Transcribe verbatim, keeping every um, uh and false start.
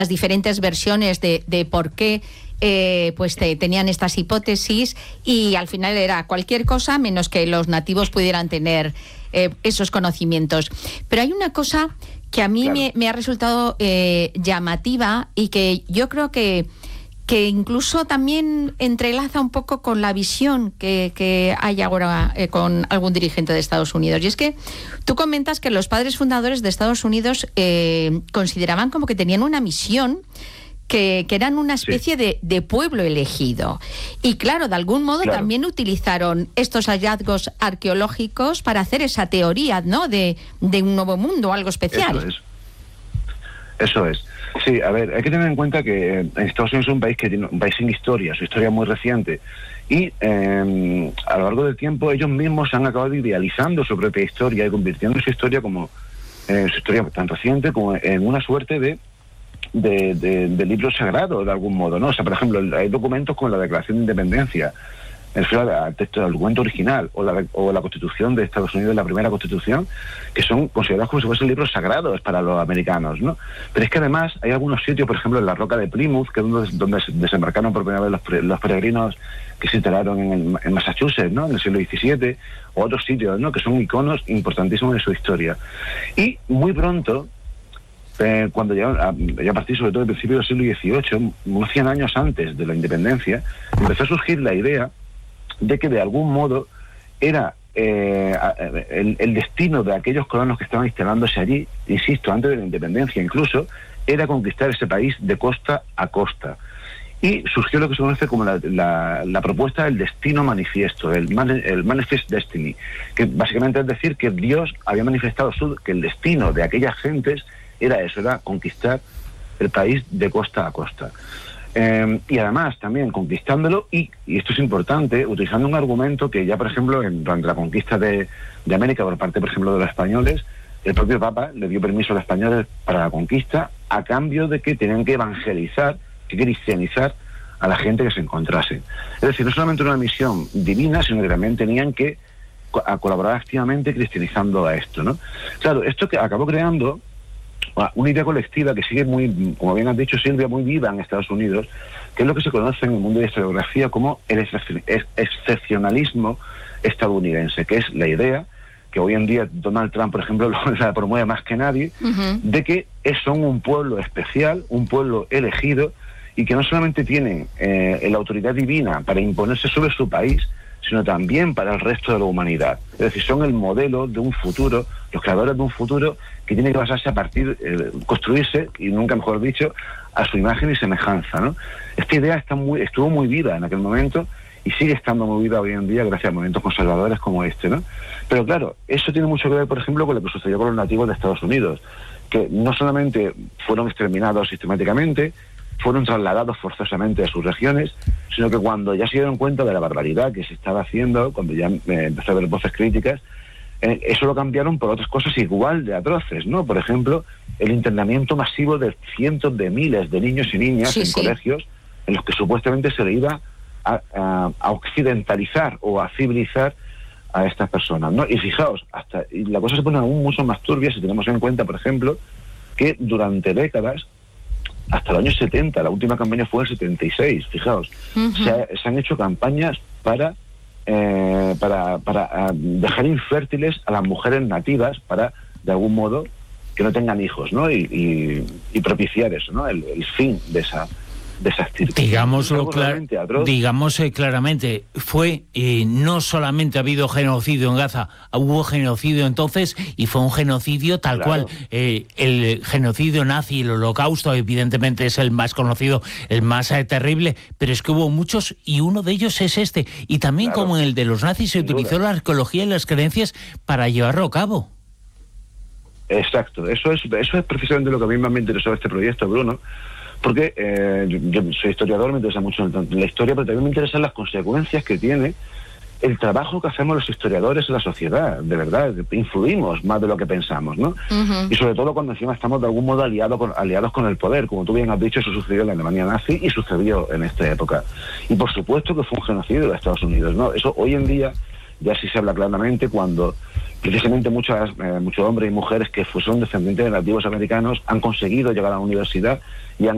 las diferentes versiones de, de por qué eh, pues te, tenían estas hipótesis, y al final era cualquier cosa menos que los nativos pudieran tener eh, esos conocimientos. Pero hay una cosa que a mí claro. me, me ha resultado eh, llamativa, y que yo creo que que incluso también entrelaza un poco con la visión que, que hay ahora eh, con algún dirigente de Estados Unidos. Y es que tú comentas que los padres fundadores de Estados Unidos eh, consideraban como que tenían una misión, que, que eran una especie sí. de, de pueblo elegido. Y claro, de algún modo claro. también utilizaron estos hallazgos arqueológicos para hacer esa teoría, ¿no?, de, de un nuevo mundo, algo especial. Eso es. Eso es. Sí, a ver, hay que tener en cuenta que Estados Unidos es un país que tiene un país sin historia, su historia es muy reciente, y eh, a lo largo del tiempo ellos mismos se han acabado idealizando su propia historia y convirtiendo su historia como eh, su historia tan reciente como en una suerte de de, de, de libro sagrado de algún modo, ¿no? O sea, por ejemplo, hay documentos como la Declaración de Independencia, el texto del documento original, o la, o la Constitución de Estados Unidos, la primera Constitución, que son considerados como si fuesen libros sagrados para los americanos, ¿no? Pero es que además hay algunos sitios, por ejemplo, en la Roca de Plymouth, que es donde, donde desembarcaron por primera vez los, los peregrinos que se instalaron en, el, en Massachusetts, ¿no?, en el siglo diecisiete, o otros sitios, ¿no?, que son iconos importantísimos de su historia. Y muy pronto, eh, cuando ya a, ya a partir sobre todo del principio del siglo dieciocho, unos cien años antes de la independencia, empezó a surgir la idea de que de algún modo era eh, el, el destino de aquellos colonos que estaban instalándose allí, insisto, antes de la independencia incluso, era conquistar ese país de costa a costa. Y surgió lo que se conoce como la, la, la propuesta del destino manifiesto, el, man, el Manifest Destiny, que básicamente es decir que Dios había manifestado su, que el destino de aquellas gentes era eso, era conquistar el país de costa a costa. Eh, y además también conquistándolo, y, y esto es importante, utilizando un argumento que ya, por ejemplo, en, durante la conquista de, de América por parte, por ejemplo, de los españoles, el propio Papa le dio permiso a los españoles para la conquista a cambio de que tenían que evangelizar, que cristianizar a la gente que se encontrase. Es decir, no solamente una misión divina, sino que también tenían que co- a colaborar activamente cristianizando a esto, ¿no? Claro, esto que acabó creando una idea colectiva que sigue muy, como bien has dicho, Silvia, muy viva en Estados Unidos, que es lo que se conoce en el mundo de la historiografía como el excepcionalismo estadounidense, que es la idea que hoy en día Donald Trump, por ejemplo, la promueve más que nadie, uh-huh. de que son un pueblo especial, un pueblo elegido, y que no solamente tienen eh, la autoridad divina para imponerse sobre su país, sino también para el resto de la humanidad. Es decir, son el modelo de un futuro, los creadores de un futuro que tiene que basarse a partir, eh, construirse, y nunca mejor dicho, a su imagen y semejanza, ¿no? Esta idea está muy, estuvo muy viva en aquel momento y sigue estando muy viva hoy en día gracias a movimientos conservadores como este, ¿no? Pero claro, eso tiene mucho que ver, por ejemplo, con lo que sucedió con los nativos de Estados Unidos, que no solamente fueron exterminados sistemáticamente, fueron trasladados forzosamente a sus regiones, sino que cuando ya se dieron cuenta de la barbaridad que se estaba haciendo, cuando ya eh, empezó a haber voces críticas, eh, eso lo cambiaron por otras cosas igual de atroces, ¿no? Por ejemplo, el internamiento masivo de cientos de miles de niños y niñas sí, en sí. colegios en los que supuestamente se le iba a, a, a occidentalizar o a civilizar a estas personas, ¿no? Y fijaos, hasta y la cosa se pone aún mucho más turbia si tenemos en cuenta, por ejemplo, que durante décadas, hasta el año setenta, la última campaña fue en el setenta y seis, fijaos, uh-huh. se, ha, se han hecho campañas para eh, para, para uh, dejar infértiles a las mujeres nativas para, de algún modo, que no tengan hijos, ¿no? Y, y, y propiciar eso, ¿no? El, el fin de esa de esa actividad. Digámoslo clar, digamos eh, claramente, fue eh, no solamente ha habido genocidio en Gaza, hubo genocidio entonces y fue un genocidio tal claro. cual. Eh, el genocidio nazi, el holocausto, evidentemente es el más conocido, el más eh, terrible, pero es que hubo muchos y uno de ellos es este. Y también claro. como el de los nazis se Sin utilizó duda. la arqueología y las creencias para llevarlo a cabo. Exacto, eso es, eso es precisamente lo que a mí más me interesó de este proyecto, Bruno. Porque eh, yo, yo soy historiador, me interesa mucho la historia, pero también me interesan las consecuencias que tiene el trabajo que hacemos los historiadores en la sociedad. De verdad, influimos más de lo que pensamos, ¿no? Uh-huh. Y sobre todo cuando encima estamos de algún modo aliados con, aliados con el poder. Como tú bien has dicho, eso sucedió en la Alemania nazi y sucedió en esta época. Y por supuesto que fue un genocidio de Estados Unidos, ¿no? Eso hoy en día ya sí se habla claramente cuando precisamente muchas, eh, muchos hombres y mujeres que son descendientes de nativos americanos han conseguido llegar a la universidad y han